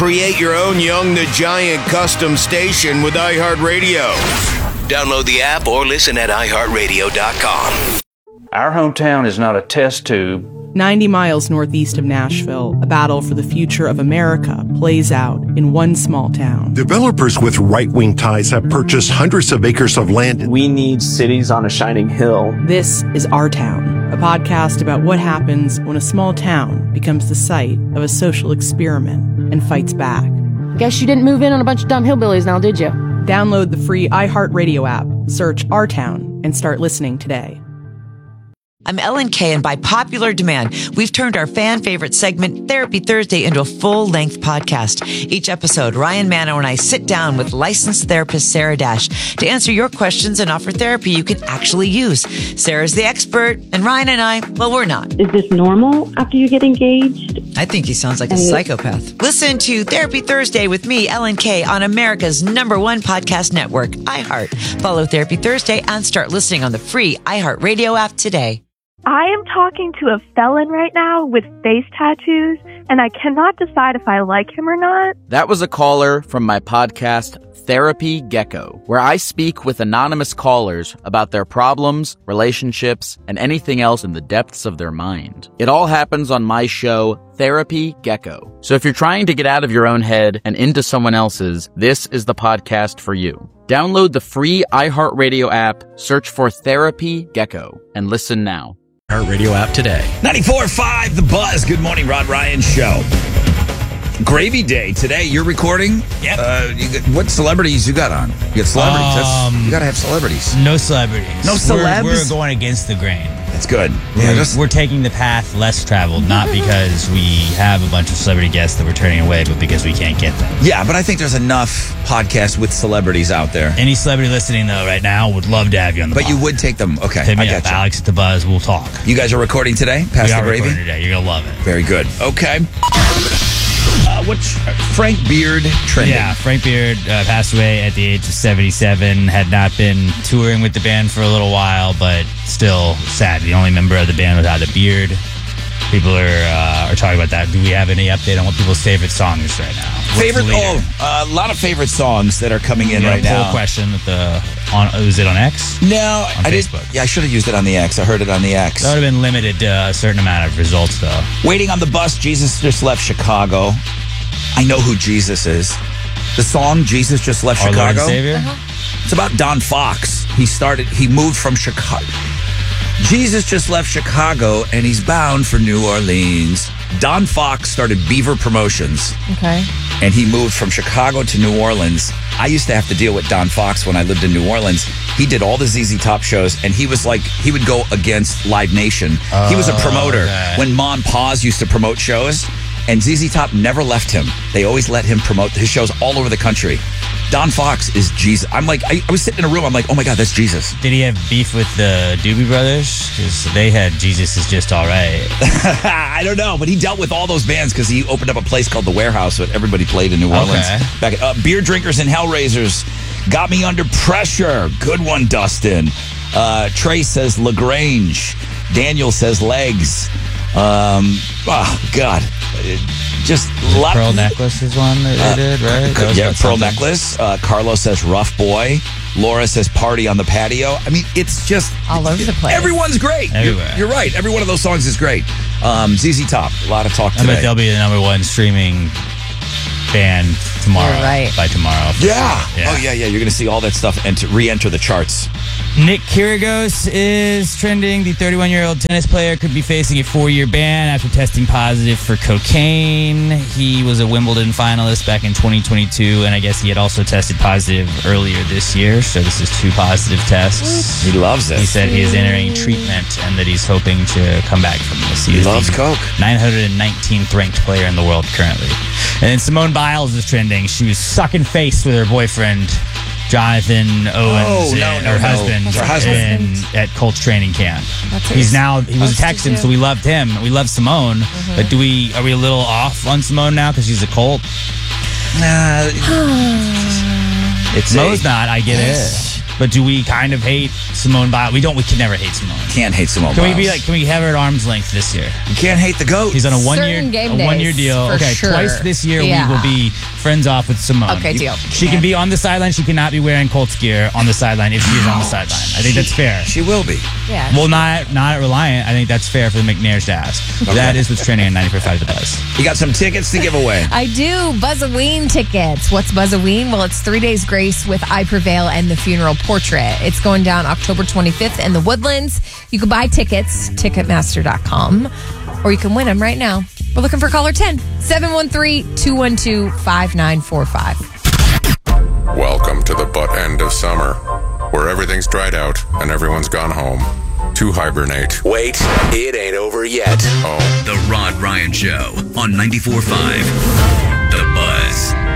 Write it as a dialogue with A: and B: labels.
A: Create your own Young the Giant custom station with iHeartRadio. Download the app or listen at iHeartRadio.com.
B: Our hometown is not a test tube.
C: 90 miles northeast of Nashville, a battle for the future of America plays out in one small town.
D: Developers with right-wing ties have purchased hundreds of acres of land.
E: We need cities on a shining hill.
C: This is Our Town, a podcast about what happens when a small town becomes the site of a social experiment and fights back.
F: Guess you didn't move in on a bunch of dumb hillbillies now, did you?
C: Download the free iHeartRadio app, search Our Town, and start listening today.
G: I'm Ellen Kay, and by popular demand, we've turned our fan favorite segment, Therapy Thursday, into a full-length podcast. Each episode, Ryan Mano and I sit down with licensed therapist Sarah Dash to answer your questions and offer therapy you can actually use. Sarah's the expert, and Ryan and I, well, we're not.
H: Is this normal after you get engaged?
G: I think he sounds like a psychopath. Listen to Therapy Thursday with me, Ellen Kay, on America's #1 podcast network, iHeart. Follow Therapy Thursday and start listening on the free iHeartRadio app today.
I: I am talking to a felon right now with face tattoos, and I cannot decide if I like him or not.
J: That was a caller from my podcast, Therapy Gecko, where I speak with anonymous callers about their problems, relationships, and anything else in the depths of their mind. It all happens on my show, Therapy Gecko. So if you're trying to get out of your own head and into someone else's, this is the podcast for you. Download the free iHeartRadio app, search for Therapy Gecko, and listen now.
K: Radio app today.
L: 94.5 The Buzz. Good morning, Rod Ryan Show. Gravy Day today. You're recording?
M: Yep.
L: What celebrities you got on? You got celebrities. You got to have celebrities.
M: No celebrities.
L: No celebs?
M: We're going against the grain.
L: That's good.
M: We're taking the path less traveled, not because we have a bunch of celebrity guests that we're turning away, but because we can't get them.
L: Yeah, but I think there's enough podcasts with celebrities out there.
M: Any celebrity listening, though, right now would love to have you on the pod.
L: But you would take them. Okay,
M: Hit me
L: I
M: up,
L: got you.
M: Alex at The Buzz. We'll talk.
L: You guys are recording today? Past
M: we
L: the
M: are
L: gravy?
M: recording today. You're going to love it.
L: Very good. Okay. What's Frank Beard trending?
M: Yeah, Frank Beard passed away at the age of 77. Had not been touring with the band for a little while, but still sad. The only member of the band without a beard. People are talking about that. Do we have any update on what people's favorite song is right now?
L: A lot of favorite songs that are coming in right now.
M: Poll question is it on X?
L: No,
M: on Facebook.
L: Yeah, I should have used it on the X. I heard it on the X.
M: That would have been limited to a certain amount of results, though.
L: Waiting on the bus, Jesus just left Chicago. I know who Jesus is. The song Jesus Just Left
M: Our
L: Chicago.
M: Lord and Savior?
L: It's about Don Fox. He moved from Chicago. Jesus just left Chicago and he's bound for New Orleans. Don Fox started Beaver Promotions.
F: Okay.
L: And he moved from Chicago to New Orleans. I used to have to deal with Don Fox when I lived in New Orleans. He did all the ZZ Top shows, and he would go against Live Nation. He was a promoter.
M: Okay.
L: When Mon Paz used to promote shows, and ZZ Top never left him. They always let him promote his shows all over the country. Don Fox is Jesus. I'm like, I was sitting in a room, I'm like, oh my God, that's Jesus.
M: Did he have beef with the Doobie Brothers? Because they had Jesus is Just All Right.
L: I don't know, but he dealt with all those bands because he opened up a place called The Warehouse that everybody played in New Orleans.
M: Okay.
L: Beer Drinkers and Hellraisers got me under pressure. Good one, Dustin. Trey says LaGrange. Daniel says Legs. Oh, God. Just a lot.
M: Pearl Necklace is one that they did, right?
L: Yeah, Pearl Necklace. Carlos says Rough Boy. Laura says Party on the Patio. I mean, it's just
F: all over the place.
L: Everyone's great. You're right. Every one of those songs is great. ZZ Top. A lot of talk today.
M: I bet they'll be the #1 streaming band tomorrow.
F: Right.
M: By tomorrow.
L: Yeah.
M: Sure.
L: Oh, yeah. You're going to see all that stuff re-enter the charts.
M: Nick Kyrgios is trending. The 31-year-old tennis player could be facing a 4-year ban after testing positive for cocaine. He was a Wimbledon finalist back in 2022, and I guess he had also tested positive earlier this year, so this is 2 positive tests.
L: He loves it.
M: He said he is entering treatment and that he's hoping to come back from this.
L: He loves coke.
M: 919th ranked player in the world currently. And then Simone Biles is trending. She was sucking face with her boyfriend, Jonathan Owens, her husband, at Colts training camp. He was a Texan, so we loved him. We love Simone, but are we a little off on Simone now because she's a Colt?
L: Mo's
M: not. I get it. But do we kind of hate Simone Biles? We can never hate Simone.
L: Can't hate Simone
M: Can
L: Biles.
M: we be like? Can we have her at arm's length this year?
L: You can't hate the GOAT.
M: He's on a
K: Certain game days,
M: 1 year deal. Okay,
K: sure.
M: twice this year
K: Yeah.
M: we will be friends off with Simone.
K: Okay, deal.
M: She can be on the sideline. She cannot be wearing Colts gear on the sideline if she is on the sideline. I think that's fair.
L: She will be.
K: Yeah.
M: Well, not at Reliant. I think that's fair for the McNairs to ask.
L: Okay.
M: That is what's trending on 94.5 The Buzz.
L: You got some tickets to give away.
K: I do. Buzz-a-Ween tickets. What's Buzz-a-Ween? Well, it's 3 Days Grace with I Prevail and the Funeral Portrait. It's going down October 25th in the Woodlands. You can buy tickets, Ticketmaster.com, or you can win them right now. We're looking for caller 10, 713-212-5945.
N: Welcome to the butt end of summer, where everything's dried out and everyone's gone home to hibernate.
A: Wait, it ain't over yet.
N: Oh.
A: The Rod Ryan Show on 94.5 The Buzz.